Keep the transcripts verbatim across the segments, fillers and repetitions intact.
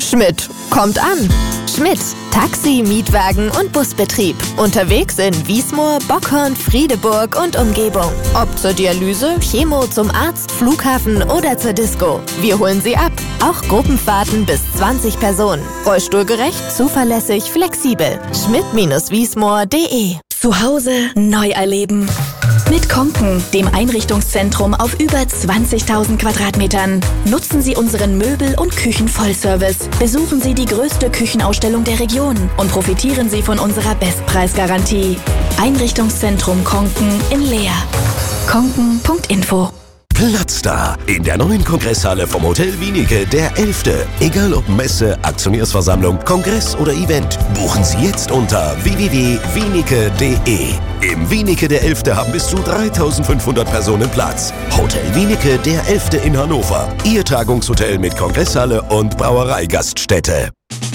Schmidt kommt an. Schmidt, Taxi, Mietwagen und Busbetrieb. Unterwegs in Wiesmoor, Bockhorn, Friedeburg und Umgebung. Ob zur Dialyse, Chemo, zum Arzt, Flughafen oder zur Disco. Wir holen Sie ab. Auch Gruppenfahrten bis zwanzig Personen. Rollstuhlgerecht, zuverlässig, flexibel. Schmidt-Wiesmoor punkt de. Zu Hause neu erleben. Mit Konken, dem Einrichtungszentrum auf über zwanzigtausend Quadratmetern. Nutzen Sie unseren Möbel- und Küchenvollservice. Besuchen Sie die größte Küchenausstellung der Region und profitieren Sie von unserer Bestpreisgarantie. Einrichtungszentrum Konken in Leer. konken punkt info. Platz da in der neuen Kongresshalle vom Hotel Wienicke, der elfte. Egal ob Messe, Aktionärsversammlung, Kongress oder Event, buchen Sie jetzt unter w w w punkt wienicke punkt de. Im Wienicke der elfte haben bis zu dreitausendfünfhundert Personen Platz. Hotel Wienicke der elfte in Hannover. Ihr Tagungshotel mit Kongresshalle und Brauereigaststätte.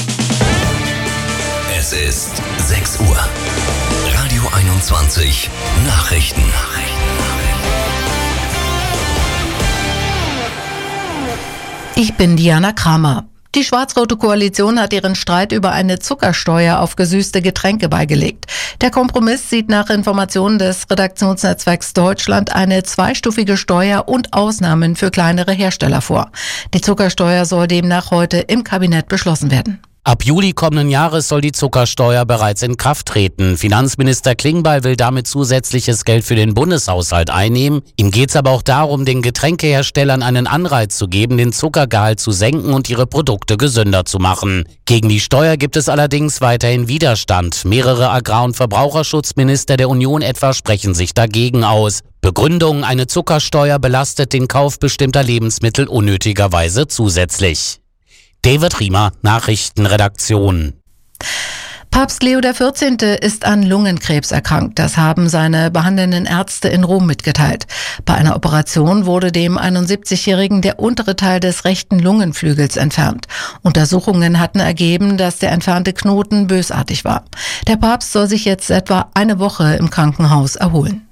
Es ist sechs Uhr. Radio einundzwanzig Nachrichten. Ich bin Diana Kramer. Die schwarz-rote Koalition hat ihren Streit über eine Zuckersteuer auf gesüßte Getränke beigelegt. Der Kompromiss sieht nach Informationen des Redaktionsnetzwerks Deutschland eine zweistufige Steuer und Ausnahmen für kleinere Hersteller vor. Die Zuckersteuer soll demnach heute im Kabinett beschlossen werden. Ab Juli kommenden Jahres soll die Zuckersteuer bereits in Kraft treten. Finanzminister Klingbeil will damit zusätzliches Geld für den Bundeshaushalt einnehmen. Ihm geht es aber auch darum, den Getränkeherstellern einen Anreiz zu geben, den Zuckergehalt zu senken und ihre Produkte gesünder zu machen. Gegen die Steuer gibt es allerdings weiterhin Widerstand. Mehrere Agrar- und Verbraucherschutzminister der Union etwa sprechen sich dagegen aus. Begründung: Eine Zuckersteuer belastet den Kauf bestimmter Lebensmittel unnötigerweise zusätzlich. David Riemer, Nachrichtenredaktion. Papst Leo der vierzehnte ist an Lungenkrebs erkrankt. Das haben seine behandelnden Ärzte in Rom mitgeteilt. Bei einer Operation wurde dem einundsiebzigjährigen der untere Teil des rechten Lungenflügels entfernt. Untersuchungen hatten ergeben, dass der entfernte Knoten bösartig war. Der Papst soll sich jetzt etwa eine Woche im Krankenhaus erholen.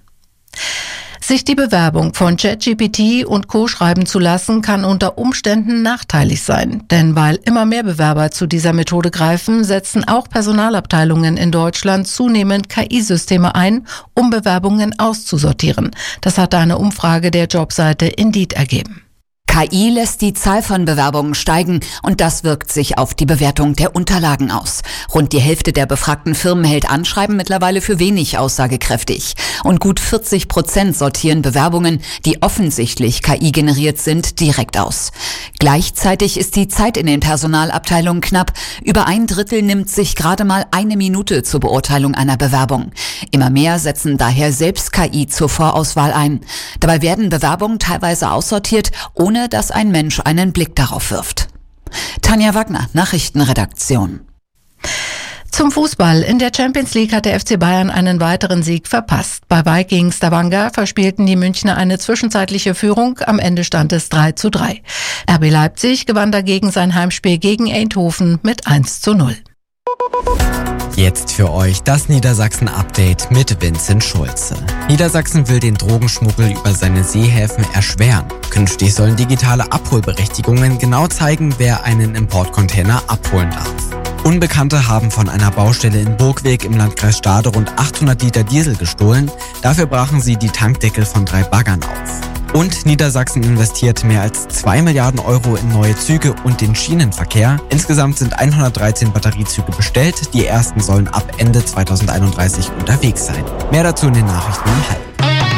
Sich die Bewerbung von ChatGPT und Co. schreiben zu lassen, kann unter Umständen nachteilig sein. Denn weil immer mehr Bewerber zu dieser Methode greifen, setzen auch Personalabteilungen in Deutschland zunehmend K I-Systeme ein, um Bewerbungen auszusortieren. Das hat eine Umfrage der Jobseite Indeed ergeben. K I lässt die Zahl von Bewerbungen steigen und das wirkt sich auf die Bewertung der Unterlagen aus. Rund die Hälfte der befragten Firmen hält Anschreiben mittlerweile für wenig aussagekräftig. Und gut vierzig Prozent sortieren Bewerbungen, die offensichtlich K I generiert sind, direkt aus. Gleichzeitig ist die Zeit in den Personalabteilungen knapp. Über ein Drittel nimmt sich gerade mal eine Minute zur Beurteilung einer Bewerbung. Immer mehr setzen daher selbst K I zur Vorauswahl ein. Dabei werden Bewerbungen teilweise aussortiert, ohne dass ein Mensch einen Blick darauf wirft. Tanja Wagner, Nachrichtenredaktion. Zum Fußball. In der Champions League hat der F C Bayern einen weiteren Sieg verpasst. Bei Vikings Stavanger verspielten die Münchner eine zwischenzeitliche Führung. Am Ende stand es drei zu drei. R B Leipzig gewann dagegen sein Heimspiel gegen Eindhoven mit eins zu null. Jetzt für euch das Niedersachsen-Update mit Vincent Schulze. Niedersachsen will den Drogenschmuggel über seine Seehäfen erschweren. Künftig sollen digitale Abholberechtigungen genau zeigen, wer einen Importcontainer abholen darf. Unbekannte haben von einer Baustelle in Burgweg im Landkreis Stade rund achthundert Liter Diesel gestohlen. Dafür brachen sie die Tankdeckel von drei Baggern auf. Und Niedersachsen investiert mehr als zwei Milliarden Euro in neue Züge und den Schienenverkehr. Insgesamt sind hundertdreizehn Batteriezüge bestellt. Die ersten sollen ab Ende zweitausendeinunddreißig unterwegs sein. Mehr dazu in den Nachrichten um halb.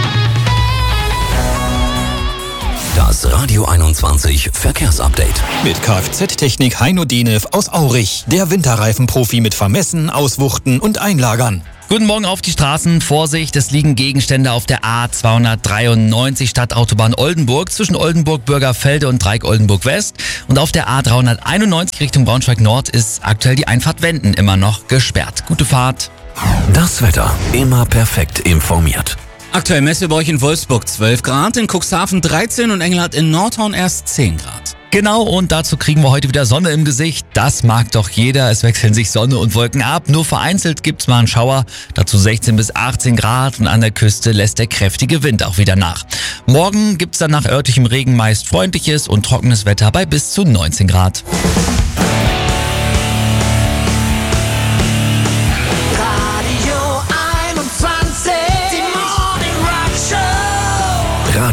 Das Radio einundzwanzig Verkehrsupdate. Mit Kfz-Technik Heino Denev aus Aurich. Der Winterreifenprofi mit Vermessen, Auswuchten und Einlagern. Guten Morgen auf die Straßen. Vorsicht, es liegen Gegenstände auf der A zweihundertdreiundneunzig Stadtautobahn Oldenburg zwischen Oldenburg-Bürgerfelde und Dreieck Oldenburg-West. Und auf der A dreihunderteinundneunzig Richtung Braunschweig-Nord ist aktuell die Einfahrt Wenden immer noch gesperrt. Gute Fahrt. Das Wetter immer perfekt informiert. Aktuell messen wir bei euch in Wolfsburg zwölf Grad, in Cuxhaven dreizehn und Engelhardt in Nordhorn erst zehn Grad. Genau, und dazu kriegen wir heute wieder Sonne im Gesicht. Das mag doch jeder. Es wechseln sich Sonne und Wolken ab. Nur vereinzelt gibt's mal einen Schauer. Dazu sechzehn bis achtzehn Grad und an der Küste lässt der kräftige Wind auch wieder nach. Morgen gibt's dann nach örtlichem Regen meist freundliches und trockenes Wetter bei bis zu neunzehn Grad.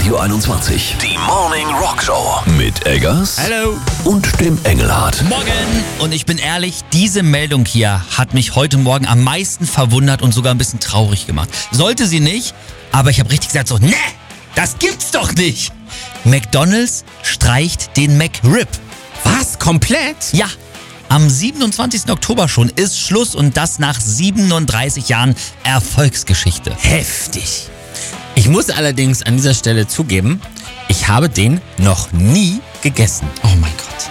Radio einundzwanzig. Die Morning Rock Show mit Eggers Hallo. und dem Engelhardt. Morgen! Und ich bin ehrlich, diese Meldung hier hat mich heute Morgen am meisten verwundert und sogar ein bisschen traurig gemacht. Sollte sie nicht, aber ich habe richtig gesagt so, ne, das gibt's doch nicht. McDonald's streicht den McRib. Was? Komplett? Ja. Am siebenundzwanzigsten Oktober schon ist Schluss und das nach siebenunddreißig Jahren Erfolgsgeschichte. Heftig. Ich muss allerdings an dieser Stelle zugeben, ich habe den noch nie gegessen. Oh mein Gott.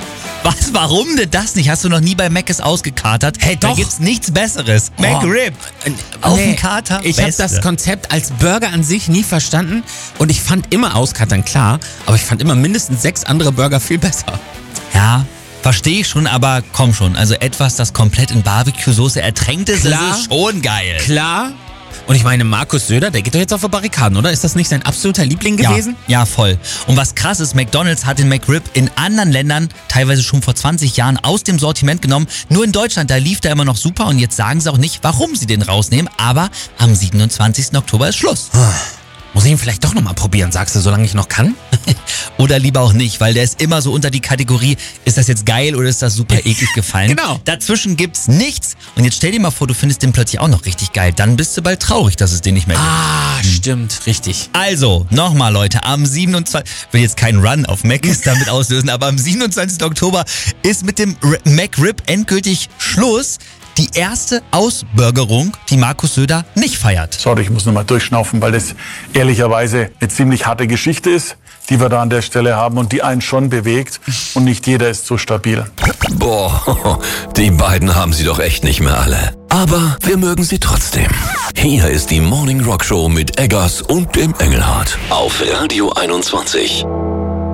Was, warum denn das nicht? Hast du noch nie bei Mc's ausgekatert? Hey, doch. Da gibt's nichts Besseres. Oh. McRib. Auf Nee, den Kater. Ich habe Beste. das Konzept als Burger an sich nie verstanden und ich fand immer auskatern klar, aber ich fand immer mindestens sechs andere Burger viel besser. Ja, verstehe ich schon, aber komm schon. Also etwas, das komplett in Barbecue-Soße ertränkt ist, Klar. das ist schon geil. Klar. Und ich meine, Markus Söder, der geht doch jetzt auf die Barrikaden, oder? Ist das nicht sein absoluter Liebling gewesen? Ja, ja, voll. Und was krass ist, McDonald's hat den McRib in anderen Ländern teilweise schon vor zwanzig Jahren aus dem Sortiment genommen. Nur in Deutschland, da lief der immer noch super und jetzt sagen sie auch nicht, warum sie den rausnehmen. Aber am siebenundzwanzigsten Oktober ist Schluss. Muss ich ihn vielleicht doch nochmal probieren, sagst du, solange ich noch kann? Oder lieber auch nicht, weil der ist immer so unter die Kategorie, ist das jetzt geil oder ist das super eklig gefallen? Genau. Dazwischen gibt's nichts. Und jetzt stell dir mal vor, du findest den plötzlich auch noch richtig geil. Dann bist du bald traurig, dass es den nicht mehr gibt. Ah, stimmt, richtig. Also, nochmal Leute, am siebenundzwanzigsten Ich will jetzt keinen Run auf Mc's damit auslösen, aber am siebenundzwanzigsten Oktober ist mit dem R- McRib endgültig Schluss. Die erste Ausbürgerung, die Markus Söder nicht feiert. Sorry, ich muss nochmal durchschnaufen, weil das ehrlicherweise eine ziemlich harte Geschichte ist, die wir da an der Stelle haben und die einen schon bewegt und nicht jeder ist so stabil. Boah, die beiden haben sie doch echt nicht mehr alle. Aber wir mögen sie trotzdem. Hier ist die Morning Rock Show mit Eggers und dem Engelhardt auf Radio einundzwanzig.